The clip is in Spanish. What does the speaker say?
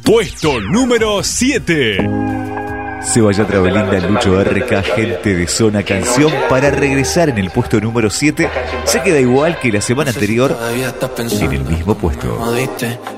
Puesto número 7. Cebollatra Belinda, Lucho RK, Gente de Zona, canción para regresar en el puesto número 7. Se queda igual que la semana anterior en el mismo puesto.